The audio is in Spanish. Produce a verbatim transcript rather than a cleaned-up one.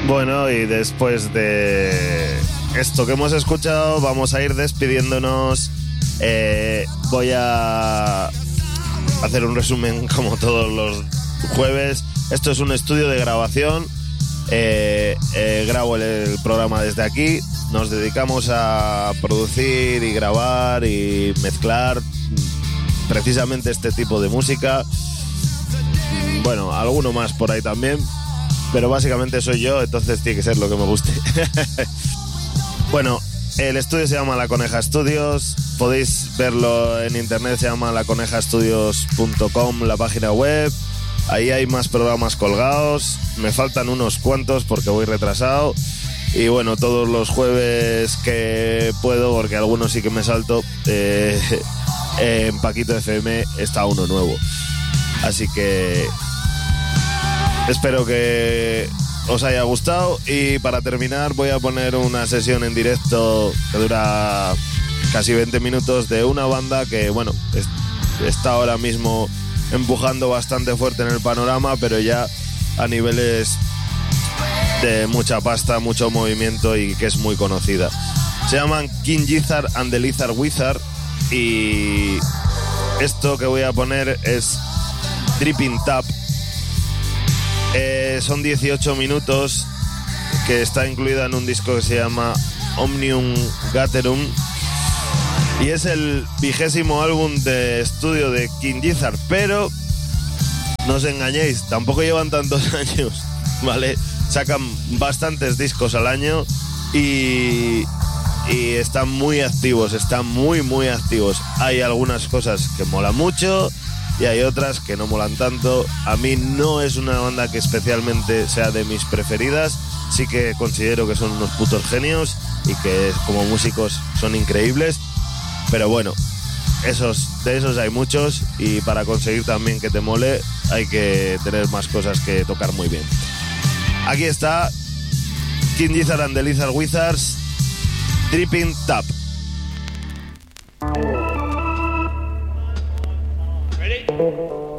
Bueno, y después de esto que hemos escuchado, vamos a ir despidiéndonos. Eh, voy a hacer un resumen como todos los jueves. Esto es un estudio de grabación. Eh, eh, grabo el, el programa desde aquí. Nos dedicamos a producir y grabar y mezclar precisamente este tipo de música. Bueno, alguno más por ahí también, pero básicamente soy yo, entonces tiene que ser lo que me guste. Bueno, el estudio se llama La Coneja Studios. Podéis verlo en internet, se llama la coneja studios punto com, la página web. Ahí hay más programas colgados. Me faltan unos cuantos porque voy retrasado. Y bueno, todos los jueves que puedo, porque algunos sí que me salto, eh, en Paquito F M está uno nuevo. Así que espero que os haya gustado. Y para terminar voy a poner una sesión en directo que dura casi veinte minutos de una banda que, bueno, es, está ahora mismo empujando bastante fuerte en el panorama, pero ya a niveles de mucha pasta, mucho movimiento y que es muy conocida. Se llaman King Gizzard and the Lizard Wizard y esto que voy a poner es Dripping Tap. Eh, son dieciocho minutos, que está incluida en un disco que se llama Omnium Gatherum y es el vigésimo álbum de estudio de King Gizzard, pero no os engañéis, tampoco llevan tantos años, ¿vale? Sacan bastantes discos al año y, y están muy activos, están muy muy activos. Hay algunas cosas que molan mucho y hay otras que no molan tanto. A mí no es una banda que especialmente sea de mis preferidas. Sí que considero que son unos putos genios y que como músicos son increíbles. Pero bueno, esos, de esos hay muchos y para conseguir también que te mole hay que tener más cosas que tocar muy bien. Aquí está King Gizzard and the Lizard Wizards, Dripping Tap. Ready?